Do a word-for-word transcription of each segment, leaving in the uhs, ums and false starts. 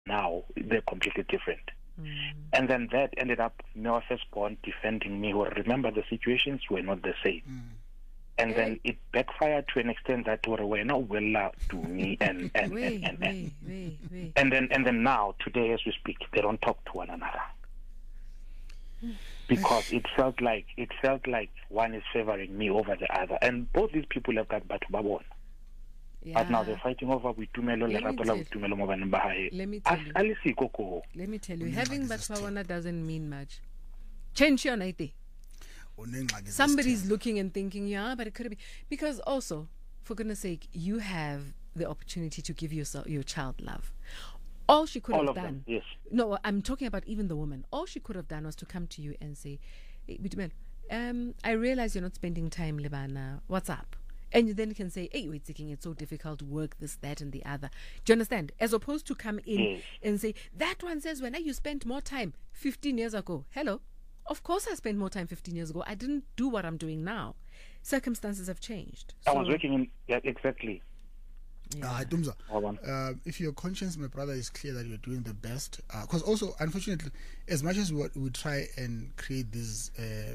now, they're completely different. Mm. And then that ended up my firstborn defending me. Or remember, the situations were not the same. Mm. And then it backfired to an extent that we're not well to me, and and, Wait, and, and, wait, wait, wait. and then and then now today, as we speak, they don't talk to one another because it felt like it felt like one is favoring me over the other, and both these people have got batho ba bona. Yeah. But now they're fighting over Boitumelo, Let me Lerato la tell- Boitumelo mo baneng ba hae. Let me tell you. Alisiko ko. Let me tell you, Mm, having like this batho ba is bona doesn't mean much. Change your night. Unengxaki Somebody's zesithembu. looking and thinking, yeah, but it could have been. Because also, for goodness sake, you have the opportunity to give yourself your child love. All she could All have of done. them, yes. No, I'm talking about even the woman. All she could have done was to come to you and say, hey, Boitumelo, um, I realize you're not spending time, Lebana. What's up? And you then can say, hey, wait, thinking it's so difficult, work, this, that, and the other. Do you understand? As opposed to come in Yes. and say, that one says, when you spent more time fifteen years ago. Hello? Of course I spent more time fifteen years ago. I didn't do what I'm doing now. Circumstances have changed. I was So- working in yeah, exactly. Ah, Dumza, Hold on. uh, if your conscience, my brother, is clear that you're doing the best, because also, unfortunately, as much as we, we try and create these uh,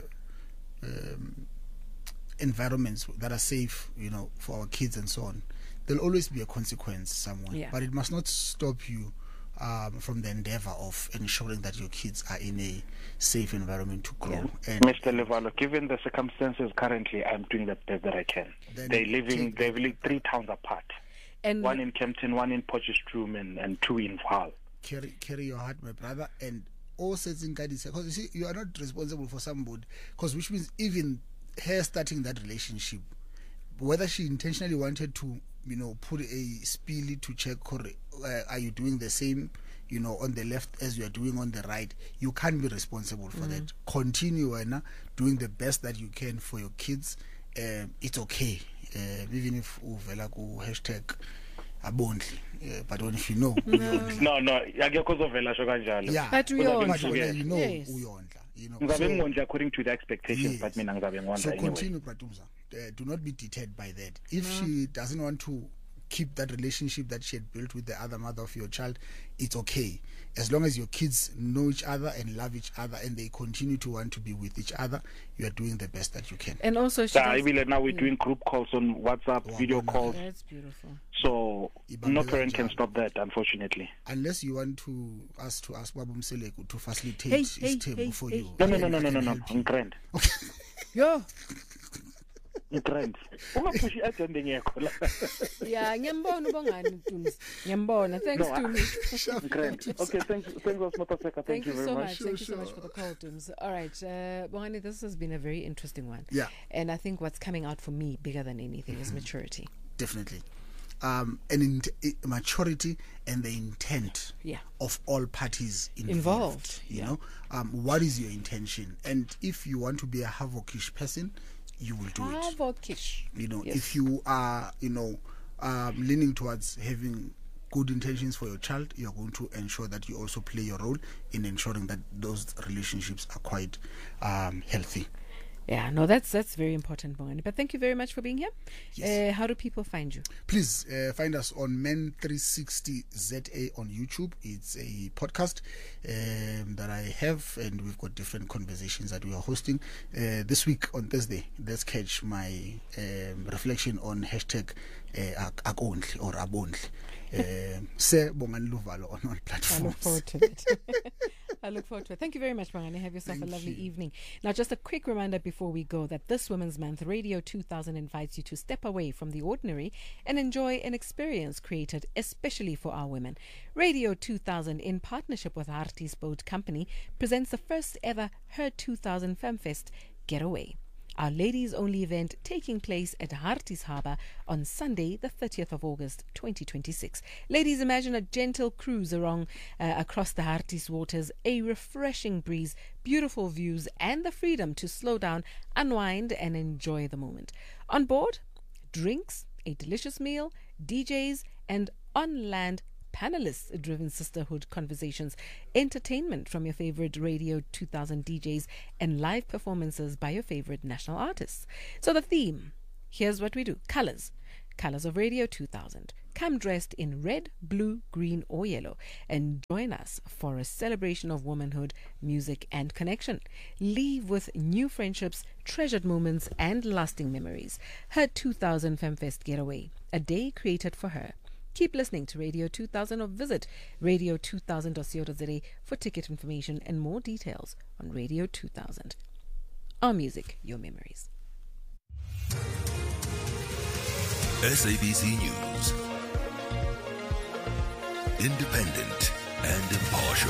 um, environments that are safe, you know, for our kids and so on, there'll always be a consequence somewhere. Yeah. But it must not stop you um, from the endeavor of ensuring that your kids are in a safe environment to grow. Yeah. And Mister Levalo, given the circumstances currently, I'm doing the best that I can. Then They're living, take- they're living three towns apart. And One in Kempton, one in Potchefstroom, and, and two in Vaal. carry carry your heart, my brother, and all setting guidance, because you see, you are not responsible for somebody, because which means even her starting that relationship, whether she intentionally wanted to, you know, put a spiel to check, uh, are you doing the same, you know, on the left as you are doing on the right, you can't be responsible for that. Continue Anna, doing the best that you can for your kids. Um, it's okay, uh, even if uvela ku hashtag abondli, uh, but when if you know uyondla. No, no, akekho ozovela sho kanjalo. Yeah, But but uyondla. wena you know Yes. uyondla, you know. Ngizabe So- ngondla according to the expectations, Yes. but mina ngizabe ngondla So anyway. continue, Pratumza. Uh, do not be deterred by that. If she doesn't want to keep that relationship that she had built with the other mother of your child, it's okay. As long as your kids know each other and love each other and they continue to want to be with each other, you are doing the best that you can. and also she Yeah, does- even now we're doing group calls on WhatsApp, Wow, video wow, calls. That's beautiful. So no Ibambela parent can njalo. stop that, unfortunately. Unless you want to us to ask Babu Mseleku to facilitate Hey, his hey, table hey, for hey. you. No, no, then no, no, I no, can no, no. help you. Ngitrend. Yo, Ngitrend. Ungapushi agenda ngekho la. yeah, ngiyambona ubongani Tums. Ngiyambona. Thanks No, I- Tumi. Ngitrend. Okay, thank you. Thank you, Smotaseka. Thank, Thank you very so much. much. Thank you so much for the call, Tums. All right, uh, Bongani, this has been a very interesting one. Yeah. And I think what's coming out for me, bigger than anything, is maturity. Definitely. Um, and in maturity and the intent Yeah. of all parties involved. Involved, You yeah. know, um, what is your intention? And if you want to be a havokish person, you will do it. Havokish. You know, Yes. if you are, you know, um, leaning towards having good intentions for your child, you are going to ensure that you also play your role in ensuring that those relationships are quite um, healthy. Yeah, no, that's that's very important, Bongani. But thank you very much for being here. Yes. Uh, how do people find you? Please uh, find us on Men three sixty Z A on YouTube. It's a podcast um, that I have, and we've got different conversations that we are hosting. Uh, this week on Thursday, let's catch my um, reflection on hashtag uh, akondli or abondli. Um, Se Bongani Luvalo on all I look platforms. forward to it. I look forward to it. Thank you very much, Bongani. Have yourself Thank a lovely you. evening. Now, just a quick reminder before we go that this Women's Month, Radio two thousand invites you to step away from the ordinary and enjoy an experience created especially for our women. Radio two thousand, in partnership with Harties Boat Company, presents the first ever Her two thousand Femfest Getaway, our ladies-only event taking place at Harties Harbour on Sunday, the thirtieth of August, twenty twenty-six. Ladies, imagine a gentle cruise along uh, across the Harties waters, a refreshing breeze, beautiful views, and the freedom to slow down, unwind, and enjoy the moment. On board, drinks, a delicious meal, D Js, and on-land panelist-driven sisterhood conversations, entertainment from your favorite Radio two thousand D Js, and live performances by your favorite national artists. So the theme, here's what we do. Colors. Colors of Radio two thousand. Come dressed in red, blue, green, or yellow and join us for a celebration of womanhood, music, and connection. Leave with new friendships, treasured moments, and lasting memories. Her two thousand FemFest Getaway, a day created for her. Keep listening to Radio two thousand or visit radio two thousand dot co dot za for ticket information and more details on Radio two thousand. Our music, your memories. S A B C News. Independent and impartial.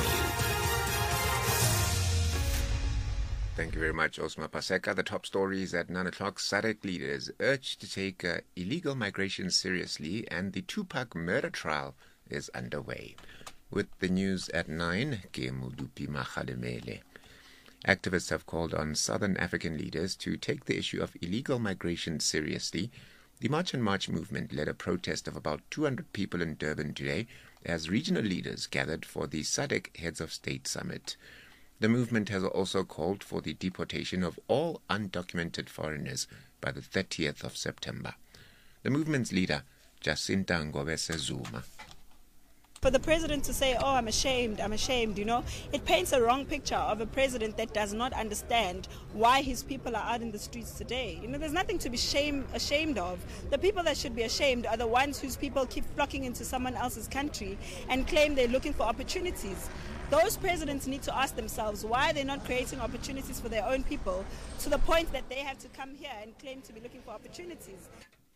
Thank you very much, Osma Paseka. The top stories at nine o'clock. S A D C leaders urged to take uh, illegal migration seriously, and the Tupac murder trial is underway. With the news at nine, ke Modupi Makgalemele. Activists have called on Southern African leaders to take the issue of illegal migration seriously. The March and March movement led a protest of about two hundred people in Durban today as regional leaders gathered for the S A D C Heads of State Summit. The movement has also called for the deportation of all undocumented foreigners by the thirtieth of September. The movement's leader, Jacinta Ngobese Zuma. For the president to say, oh, I'm ashamed, I'm ashamed, you know, it paints a wrong picture of a president that does not understand why his people are out in the streets today. You know, there's nothing to be shame, ashamed of. The people that should be ashamed are the ones whose people keep flocking into someone else's country and claim they're looking for opportunities. Those presidents need to ask themselves why they're not creating opportunities for their own people to the point that they have to come here and claim to be looking for opportunities.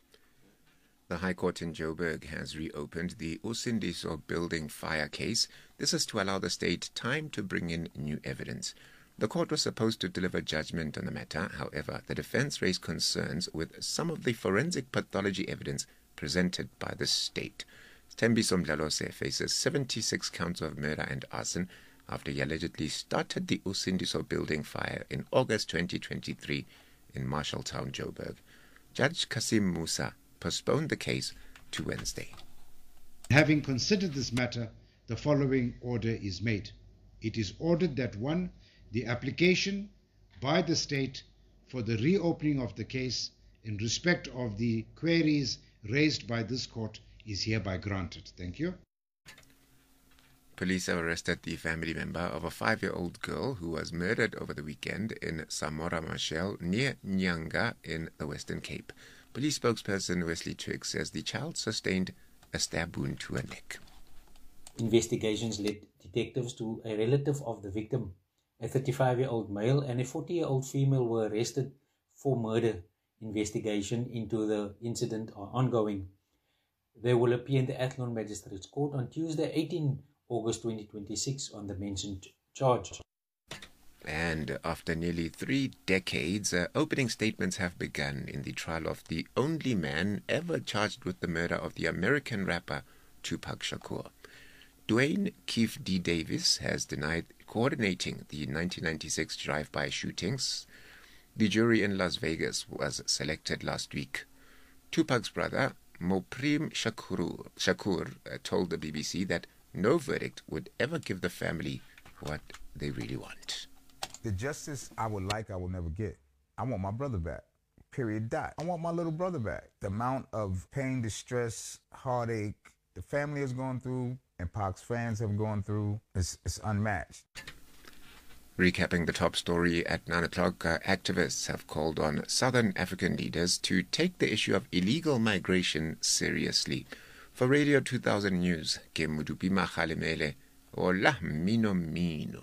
The High Court in Joburg has reopened the Usindiso building fire case. This is to allow the state time to bring in new evidence. The court was supposed to deliver judgment on the matter. However, the defense raised concerns with some of the forensic pathology evidence presented by the state. Thembiso Mdlalose faces seventy-six counts of murder and arson after he allegedly started the Usindiso building fire in August twenty twenty-three in Marshalltown, Joburg. Judge Kasim Musa postponed the case to Wednesday. Having considered this matter, the following order is made. It is ordered that one, the application by the state for the reopening of the case in respect of the queries raised by this court is hereby granted. Thank you. Police have arrested the family member of a five-year-old girl who was murdered over the weekend in Samora Machel near Nyanga in the Western Cape. Police spokesperson Wesley Twigg says the child sustained a stab wound to her neck. Investigations led detectives to a relative of the victim. A thirty-five-year-old male and a forty-year-old female were arrested for murder. Investigation into the incident are ongoing. They will appear in the Athlone Magistrates Court on Tuesday, eighteenth August twenty twenty-six on the mentioned charge. And after nearly three decades, uh, opening statements have begun in the trial of the only man ever charged with the murder of the American rapper Tupac Shakur. Dwayne Keefe D. Davis has denied coordinating the nineteen ninety-six drive-by shootings. The jury in Las Vegas was selected last week. Tupac's brother, Mopreme Shakur, Shakur uh, told the B B C that no verdict would ever give the family what they really want. The justice I would like, I will never get. I want my brother back. Period. Dot. I want my little brother back. The amount of pain, distress, heartache the family has gone through and Pac's fans have gone through is, is unmatched. Recapping the top story at nine o'clock, uh, activists have called on Southern African leaders to take the issue of illegal migration seriously. For Radio two thousand News, ke Modupi Makgalemele, Ola Mino Mino.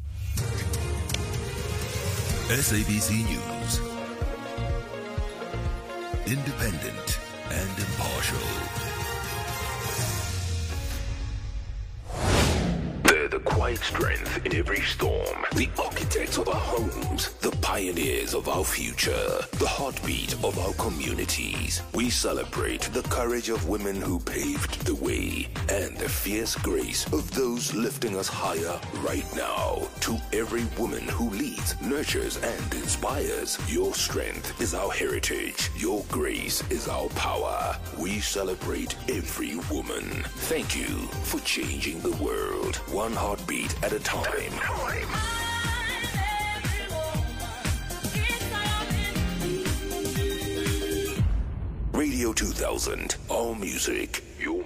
S A B C News. Independent and impartial. They're the quiet strength in every storm. The architects of our homes. The pioneers of our future. The heartbeat of our communities. We celebrate the courage of women who paved the way and the fierce grace of those lifting us higher right now. To every woman who leads, nurtures, and inspires, your strength is our heritage. Your grace is our power. We celebrate every woman. Thank you for changing the world. One heartbeat at a time. Radio two thousand, all music, your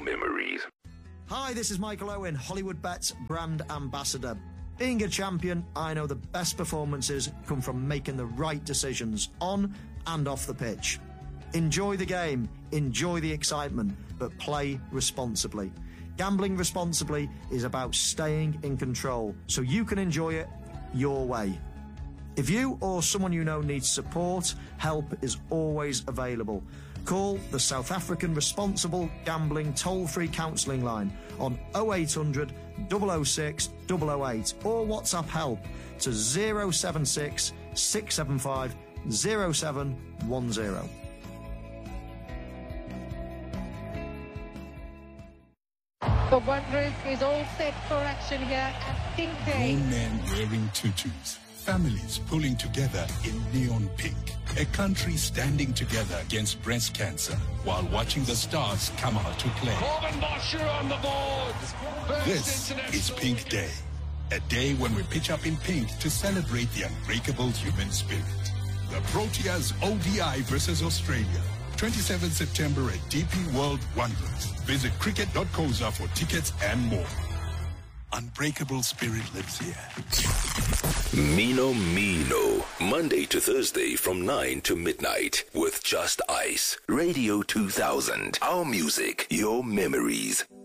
Hi, this is Michael Owen, Hollywood Bets brand ambassador. Being a champion, I know the best performances come from making the right decisions on and off the pitch. Enjoy the game, enjoy the excitement, but play responsibly. Gambling responsibly is about staying in control so you can enjoy it your way. If you or someone you know needs support, help is always available. Call the South African Responsible Gambling toll-free counselling line on oh eight hundred, double oh six, double oh eight or WhatsApp help to oh seven six, six seven five, oh seven one oh. The Wanderers is all set for action here at Pink Day. Grown men wearing tutus. Families pulling together in neon pink. A country standing together against breast cancer while watching the stars come out to play. Corbin Bosher on the board. First This is Pink Day. A day when we pitch up in pink to celebrate the unbreakable human spirit. The Proteas O D I versus Australia. twenty-seventh September at D P World Wanderers. Visit cricket dot coza for tickets and more. Unbreakable spirit lives here. Mino Mino, Monday to Thursday from nine to midnight with Just Ice. Radio two thousand. Our music, your memories.